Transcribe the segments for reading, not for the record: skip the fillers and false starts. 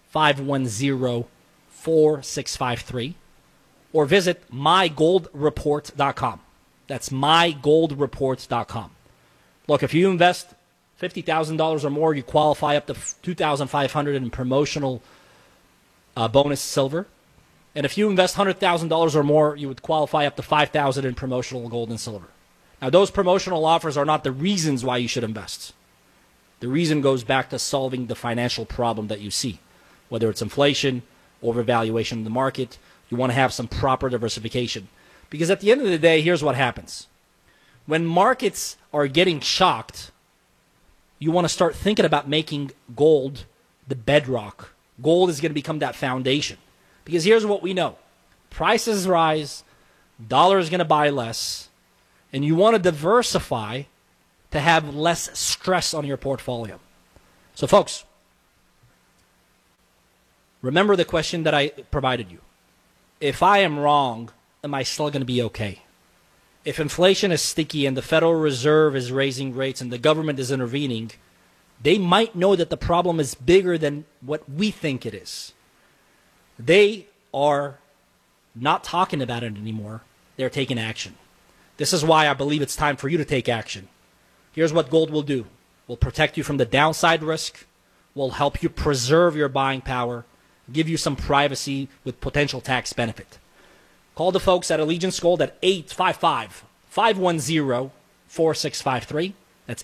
510-4653, or visit mygoldreport.com. That's mygoldreport.com. Look, if you invest $50,000 or more, you qualify up to $2,500 in promotional bonus silver. And if you invest $100,000 or more, you would qualify up to $5,000 in promotional gold and silver. Now, those promotional offers are not the reasons why you should invest. The reason goes back to solving the financial problem that you see, whether it's inflation, overvaluation of the market. You want to have some proper diversification. Because at the end of the day, here's what happens. When markets are getting shocked, you want to start thinking about making gold the bedrock. Gold is going to become that foundation. Because here's what we know. Prices rise, dollar is going to buy less, and you want to diversify to have less stress on your portfolio. So folks, remember the question that I provided you. If I am wrong, am I still going to be okay? If inflation is sticky and the Federal Reserve is raising rates and the government is intervening, they might know that the problem is bigger than what we think it is. They are not talking about it anymore. They're taking action. This is why I believe it's time for you to take action. Here's what gold will do. Will protect you from the downside risk, will help you preserve your buying power, give you some privacy with potential tax benefit. Call the folks at Allegiance Gold at 855-510-4653. That's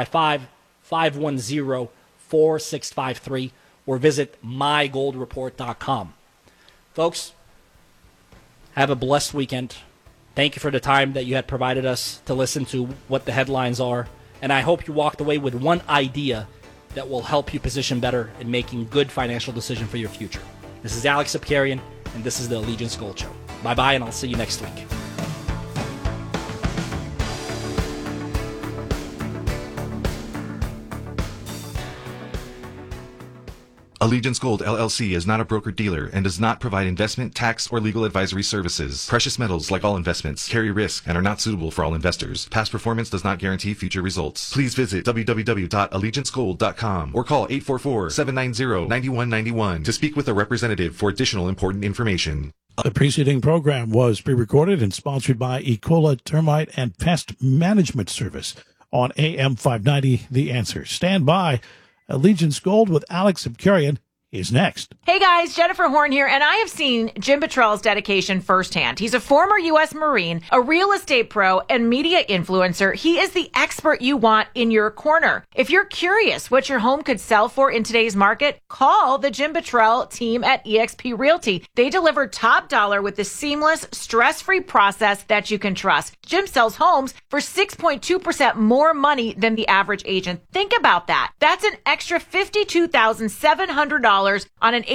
855-510-4653. Or visit mygoldreport.com. Folks, have a blessed weekend. Thank you for the time that you had provided us to listen to what the headlines are. And I hope you walked away with one idea that will help you position better in making good financial decisions for your future. This is Alex Sapkarian, and this is the Allegiance Gold Show. Bye-bye, and I'll see you next week. Allegiance Gold LLC is not a broker-dealer and does not provide investment, tax, or legal advisory services. Precious metals, like all investments, carry risk and are not suitable for all investors. Past performance does not guarantee future results. Please visit www.allegiancegold.com or call 844-790-9191 to speak with a representative for additional important information. The preceding program was pre-recorded and sponsored by Ecola Termite and Pest Management Service on AM 590, The Answer. Stand by. Allegiance Gold with Alex Sapkarian is next. Hey guys, Jennifer Horn here, and I have seen Jim Petrell's dedication firsthand. He's a former U.S. Marine, a real estate pro, and media influencer. He is the expert you want in your corner. If you're curious what your home could sell for in today's market, call the Jim Petrell team at eXp Realty. They deliver top dollar with the seamless, stress-free process that you can trust. Jim sells homes for 6.2% more money than the average agent. Think about that. That's an extra $52,700 on an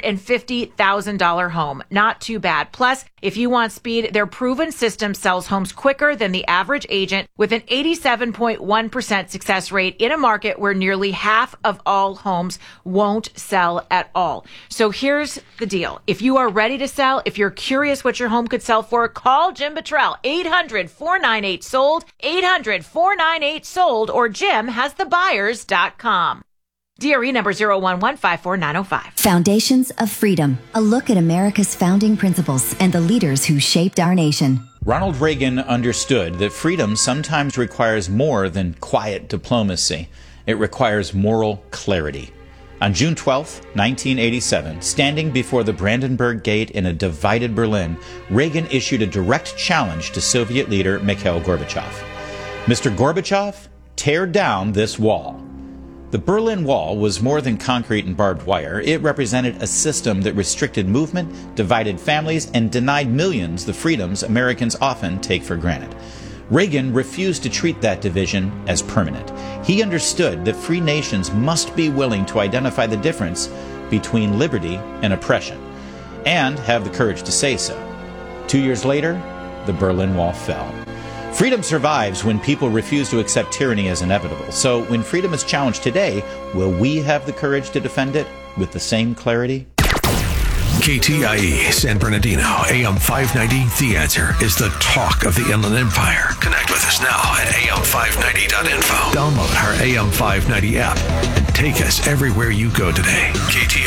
$850,000 home. Not too bad. Plus, if you want speed, their proven system sells homes quicker than the average agent with an 87.1% success rate in a market where nearly half of all homes won't sell at all. So here's the deal. If you are ready to sell, if you're curious what your home could sell for, call Jim Petrell, 800-498-SOLD, 800-498-SOLD, or JimHasTheBuyers.com. DRE number 011549005. Foundations of Freedom, a look at America's founding principles and the leaders who shaped our nation. Ronald Reagan understood that freedom sometimes requires more than quiet diplomacy. It requires moral clarity. On June 12, 1987, standing before the Brandenburg Gate in a divided Berlin, Reagan issued a direct challenge to Soviet leader Mikhail Gorbachev. Mr. Gorbachev, tear down this wall. The Berlin Wall was more than concrete and barbed wire. It represented a system that restricted movement, divided families, and denied millions the freedoms Americans often take for granted. Reagan refused to treat that division as permanent. He understood that free nations must be willing to identify the difference between liberty and oppression, and have the courage to say so. 2 years later, the Berlin Wall fell. Freedom survives when people refuse to accept tyranny as inevitable. So when freedom is challenged today, will we have the courage to defend it with the same clarity? KTIE San Bernardino, AM 590, The Answer is the talk of the Inland Empire. Connect with us now at am590.info. Download our AM 590 app and take us everywhere you go today. KTIE.